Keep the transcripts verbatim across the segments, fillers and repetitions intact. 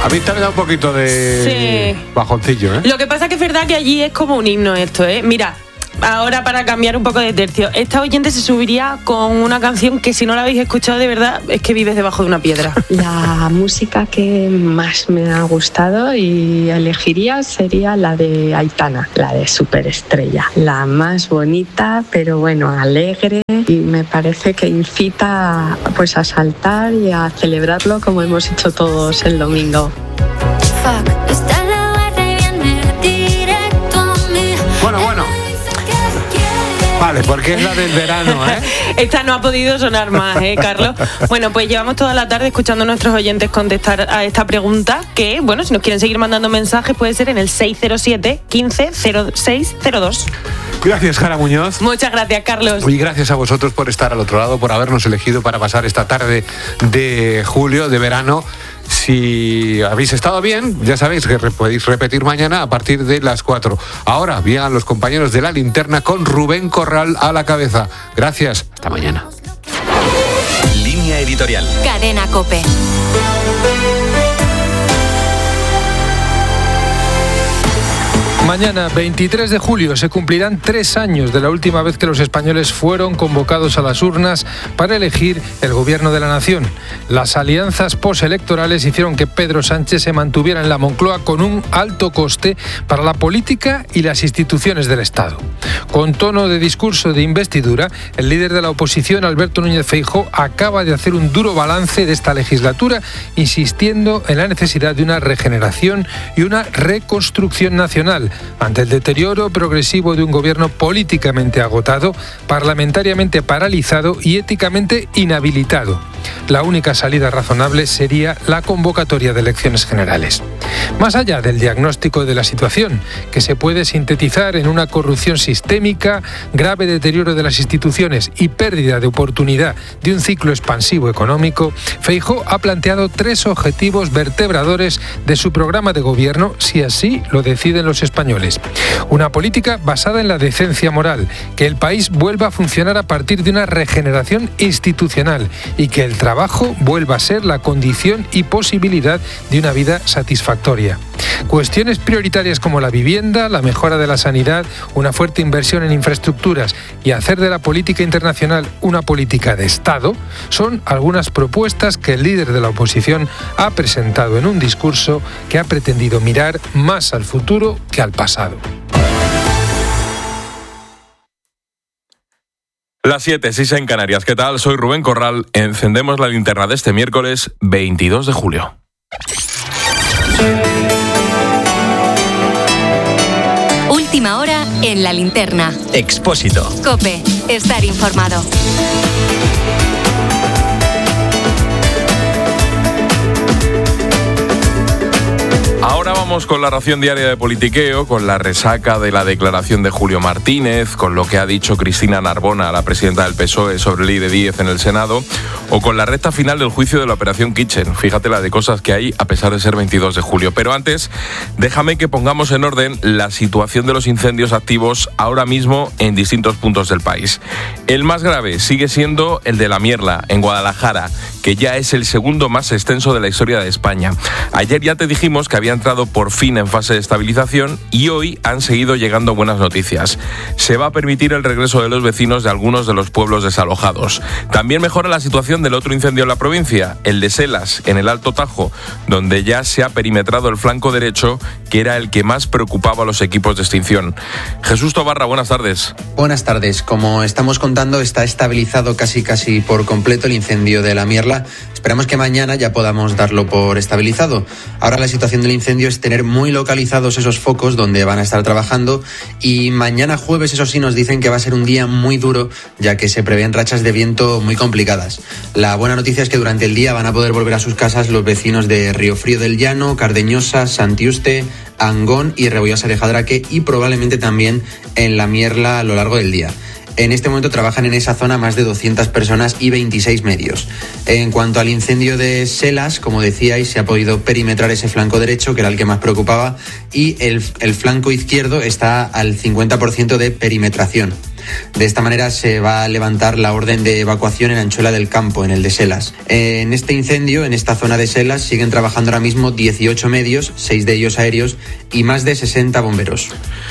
A mí también me da un poquito de sí. bajoncillo, ¿eh? Lo que pasa que es verdad que allí es como un himno esto, ¿eh? Mira, ahora para cambiar un poco de tercio, esta oyente se subiría con una canción que si no la habéis escuchado de verdad es que vives debajo de una piedra. La música que más me ha gustado y elegiría sería la de Aitana, la de Superestrella. La más bonita, pero bueno, alegre, y me parece que incita pues a saltar y a celebrarlo como hemos hecho todos el domingo. Bueno, bueno. Vale, porque es la del verano, ¿eh? Esta no ha podido sonar más, ¿eh, Carlos? Bueno, pues llevamos toda la tarde escuchando a nuestros oyentes contestar a esta pregunta, que, bueno, si nos quieren seguir mandando mensajes puede ser en el seis cero siete, quince, cero seis cero dos. Gracias, Jara Muñoz. Muchas gracias, Carlos. Y gracias a vosotros por estar al otro lado, por habernos elegido para pasar esta tarde de julio, de verano. Si habéis estado bien, ya sabéis que podéis repetir mañana a partir de las cuatro. Ahora, bien, los compañeros de La Linterna con Rubén Corral a la cabeza. Gracias, hasta mañana. Línea editorial. Cadena COPE. Mañana, veintitrés de julio, se cumplirán tres años de la última vez que los españoles fueron convocados a las urnas para elegir el gobierno de la nación. Las alianzas postelectorales hicieron que Pedro Sánchez se mantuviera en la Moncloa con un alto coste para la política y las instituciones del Estado. Con tono de discurso de investidura, el líder de la oposición, Alberto Núñez Feijóo, acaba de hacer un duro balance de esta legislatura, insistiendo en la necesidad de una regeneración y una reconstrucción nacional ante el deterioro progresivo de un gobierno políticamente agotado, parlamentariamente paralizado y éticamente inhabilitado. La única salida razonable sería la convocatoria de elecciones generales. Más allá del diagnóstico de la situación, que se puede sintetizar en una corrupción sistémica, grave deterioro de las instituciones y pérdida de oportunidad de un ciclo expansivo económico, Feijóo ha planteado tres objetivos vertebradores de su programa de gobierno, si así lo deciden los españoles. Una política basada en la decencia moral, que el país vuelva a funcionar a partir de una regeneración institucional y que el trabajo vuelva a ser la condición y posibilidad de una vida satisfactoria. Cuestiones prioritarias como la vivienda, la mejora de la sanidad, una fuerte inversión en infraestructuras y hacer de la política internacional una política de Estado son algunas propuestas que el líder de la oposición ha presentado en un discurso que ha pretendido mirar más al futuro que al pasado. Las siete, seis en Canarias. ¿Qué tal? Soy Rubén Corral. Encendemos la linterna de este miércoles veintidós de julio. Última hora en La Linterna. Expósito. COPE. Estar informado. Ahora vamos con la ración diaria de politiqueo, con la resaca de la declaración de Julio Martínez, con lo que ha dicho Cristina Narbona, la presidenta del P S O E, sobre Ley de Díez en el Senado, o con la recta final del juicio de la Operación Kitchen. Fíjate la de cosas que hay a pesar de ser veintidós de julio. Pero antes, déjame que pongamos en orden la situación de los incendios activos ahora mismo en distintos puntos del país. El más grave sigue siendo el de La Mierla, en Guadalajara, que ya es el segundo más extenso de la historia de España. Ayer ya te dijimos que había entrado por fin en fase de estabilización y hoy han seguido llegando buenas noticias. Se va a permitir el regreso de los vecinos de algunos de los pueblos desalojados. También mejora la situación del otro incendio en la provincia, el de Selas, en el Alto Tajo, donde ya se ha perimetrado el flanco derecho, que era el que más preocupaba a los equipos de extinción. Jesús Tobarra, buenas tardes. Buenas tardes. Como estamos contando, está estabilizado casi casi por completo el incendio de La Mierla. Esperamos que mañana ya podamos darlo por estabilizado. Ahora la situación del incendio es tener muy localizados esos focos donde van a estar trabajando, y mañana jueves, eso sí, nos dicen que va a ser un día muy duro, ya que se prevén rachas de viento muy complicadas. La buena noticia es que durante el día van a poder volver a sus casas los vecinos de Riofrío del Llano, Cardeñosa, Santiuste, Angón y Rebollosa de Jadraque, y probablemente también en La Mierla a lo largo del día. En este momento trabajan en esa zona más de doscientas personas y veintiséis medios. En cuanto al incendio de Selas, como decíais, se ha podido perimetrar ese flanco derecho, que era el que más preocupaba, y el, el flanco izquierdo está al cincuenta por ciento de perimetración. De esta manera se va a levantar la orden de evacuación en Anchuela del Campo, en el de Selas. En este incendio, en esta zona de Selas, siguen trabajando ahora mismo dieciocho medios, seis de ellos aéreos, y más de sesenta bomberos.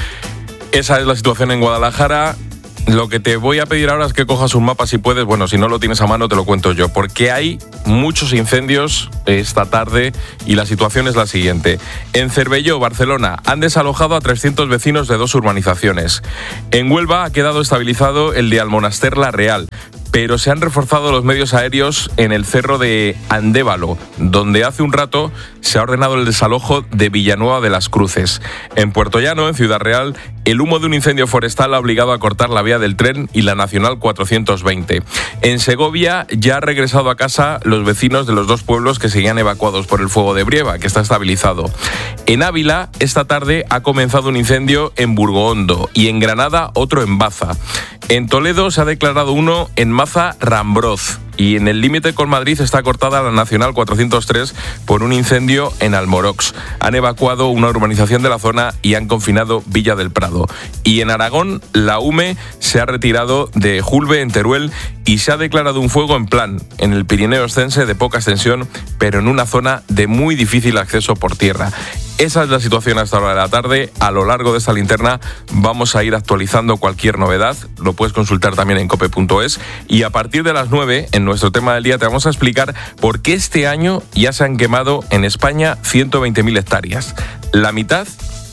Esa es la situación en Guadalajara. Lo que te voy a pedir ahora es que cojas un mapa si puedes. Bueno, si no lo tienes a mano te lo cuento yo, porque hay muchos incendios esta tarde y la situación es la siguiente. En Cervelló, Barcelona, han desalojado a trescientos vecinos de dos urbanizaciones. En Huelva ha quedado estabilizado el de Almonaster La Real, pero se han reforzado los medios aéreos en el cerro de Andévalo, donde hace un rato se ha ordenado el desalojo de Villanueva de las Cruces. En Puerto Llano, en Ciudad Real, el humo de un incendio forestal ha obligado a cortar la vía del tren y la Nacional cuatrocientos veinte. En Segovia ya han regresado a casa los vecinos de los dos pueblos que seguían evacuados por el fuego de Brieva, que está estabilizado. En Ávila, esta tarde ha comenzado un incendio en Burgohondo y en Granada otro en Baza. En Toledo se ha declarado uno en Maza Rambroz. Y en el límite con Madrid está cortada la Nacional cuatrocientos tres por un incendio en Almorox. Han evacuado una urbanización de la zona y han confinado Villa del Prado. Y en Aragón, la U M E se ha retirado de Julbe, en Teruel, y se ha declarado un fuego en plan en el Pirineo Extense de poca extensión, pero en una zona de muy difícil acceso por tierra. Esa es la situación hasta la hora de la tarde. A lo largo de esta linterna vamos a ir actualizando cualquier novedad. Lo puedes consultar también en cope punto es. Y a partir de las nueve, en nuestro tema del día, te vamos a explicar por qué este año ya se han quemado en España ciento veinte mil hectáreas. La mitad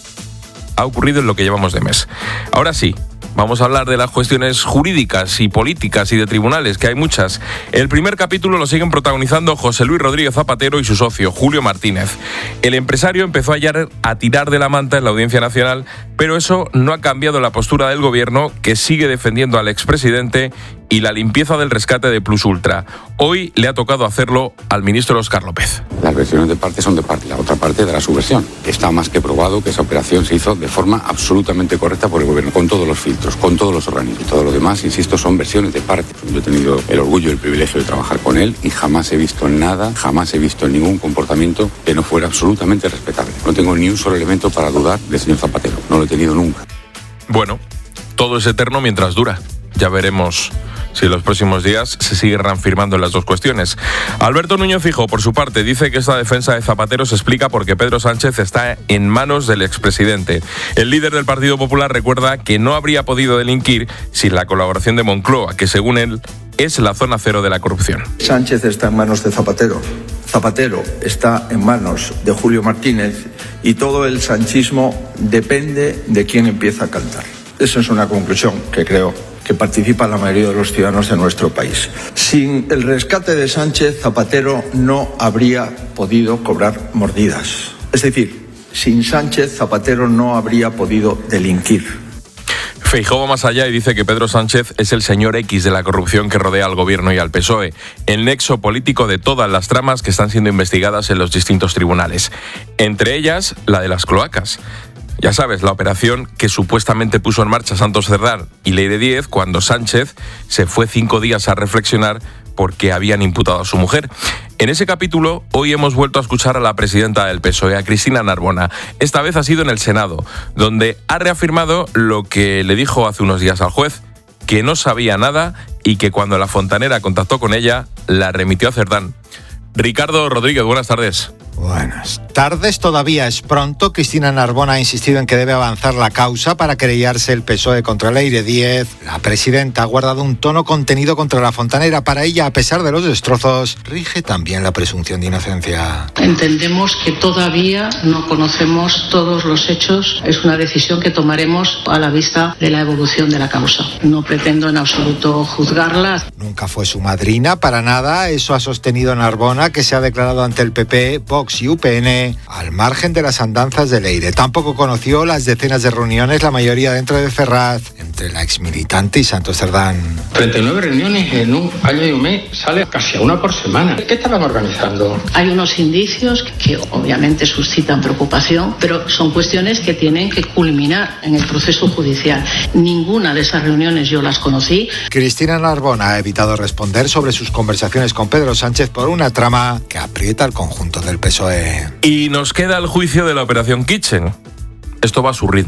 ha ocurrido en lo que llevamos de mes. Ahora sí, vamos a hablar de las cuestiones jurídicas y políticas y de tribunales, que hay muchas. El primer capítulo lo siguen protagonizando José Luis Rodríguez Zapatero y su socio, Julio Martínez. El empresario empezó ayer a tirar de la manta en la Audiencia Nacional, pero eso no ha cambiado la postura del gobierno, que sigue defendiendo al expresidente y la limpieza del rescate de Plus Ultra. Hoy le ha tocado hacerlo al ministro Óscar López. Las versiones de parte son de parte, la otra parte dará su versión. Está más que probado que esa operación se hizo de forma absolutamente correcta por el gobierno, con todos los filtros, con todos los organismos. Y todo lo demás, insisto, son versiones de parte. Yo he tenido el orgullo y el privilegio de trabajar con él y jamás he visto nada, jamás he visto ningún comportamiento que no fuera absolutamente respetable. No tengo ni un solo elemento para dudar del señor Zapatero. No lo he tenido nunca. Bueno, todo es eterno mientras dura. Ya veremos si en los próximos días se siguen reafirmando en las dos cuestiones. Alberto Núñez Feijóo, por su parte, dice que esta defensa de Zapatero se explica porque Pedro Sánchez está en manos del expresidente. El líder del Partido Popular recuerda que no habría podido delinquir sin la colaboración de Moncloa, que según él es la zona cero de la corrupción. Sánchez está en manos de Zapatero. Zapatero está en manos de Julio Martínez y todo el sanchismo depende de quién empieza a cantar. Esa es una conclusión que creo que participa la mayoría de los ciudadanos de nuestro país. Sin el rescate de Sánchez, Zapatero no habría podido cobrar mordidas. Es decir, sin Sánchez, Zapatero no habría podido delinquir. Feijóo va más allá y dice que Pedro Sánchez es el señor X de la corrupción que rodea al gobierno y al P S O E, el nexo político de todas las tramas que están siendo investigadas en los distintos tribunales, entre ellas la de las cloacas. Ya sabes, la operación que supuestamente puso en marcha Santos Cerdán y Leire Díez cuando Sánchez se fue cinco días a reflexionar porque habían imputado a su mujer. En ese capítulo, hoy hemos vuelto a escuchar a la presidenta del P S O E, a Cristina Narbona. Esta vez ha sido en el Senado, donde ha reafirmado lo que le dijo hace unos días al juez, que no sabía nada y que cuando la fontanera contactó con ella, la remitió a Cerdán. Ricardo Rodríguez, buenas tardes. Buenas tardes, todavía es pronto. Cristina Narbona ha insistido en que debe avanzar la causa para querellarse el P S O E contra Leire Díez. La presidenta ha guardado un tono contenido contra la fontanera. Para ella, a pesar de los destrozos, rige también la presunción de inocencia. Entendemos que todavía no conocemos todos los hechos. Es una decisión que tomaremos a la vista de la evolución de la causa. No pretendo en absoluto juzgarla. Nunca fue su madrina, para nada. Eso ha sostenido Narbona, que se ha declarado ante el P P, Vox y U P N al margen de las andanzas de Leire. Tampoco conoció las decenas de reuniones, la mayoría dentro de Ferraz, entre la exmilitante y Santos Cerdán. treinta y nueve reuniones en un año y un mes, sale casi a una por semana. ¿Qué estaban organizando? Hay unos indicios que obviamente suscitan preocupación, pero son cuestiones que tienen que culminar en el proceso judicial. Ninguna de esas reuniones yo las conocí. Cristina Narbona ha evitado responder sobre sus conversaciones con Pedro Sánchez por una trama que aprieta al conjunto del P S O E. Y nos queda el juicio de la Operación Kitchen. Esto va a su ritmo.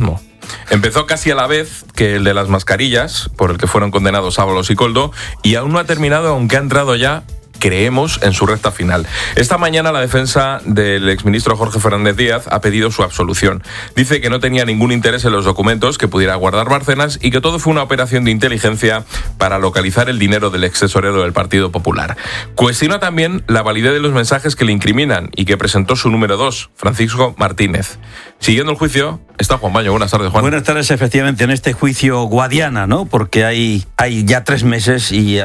Empezó casi a la vez que el de las mascarillas, por el que fueron condenados Ábalos y Koldo, y aún no ha terminado, aunque ha entrado ya, creemos, en su recta final. Esta mañana la defensa del exministro Jorge Fernández Díaz ha pedido su absolución. Dice que no tenía ningún interés en los documentos que pudiera guardar Bárcenas y que todo fue una operación de inteligencia para localizar el dinero del ex tesorero del Partido Popular. Cuestiona también la validez de los mensajes que le incriminan y que presentó su número dos, Francisco Martínez. Siguiendo el juicio está Juan Baño. Buenas tardes, Juan. Buenas tardes, efectivamente, en este juicio Guadiana, ¿no? Porque hay, hay ya tres meses y